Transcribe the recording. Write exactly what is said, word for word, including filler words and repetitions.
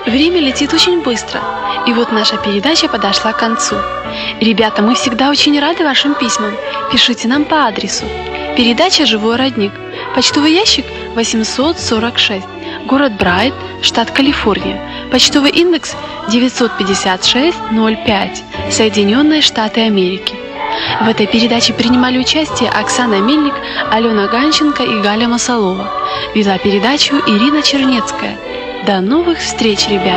Время летит очень быстро, и вот наша передача подошла к концу. Ребята, мы всегда очень рады вашим письмам. Пишите нам по адресу: передача «Живой родник», почтовый ящик восемьсот сорок шесть, город Брайт, штат Калифорния, почтовый индекс девятьсот пятьдесят шесть ноль пять, Соединенные Штаты Америки. В этой передаче принимали участие Оксана Мельник, Алена Ганченко и Галя Масалова. Вела передачу Ирина Чернецкая. До новых встреч, ребята!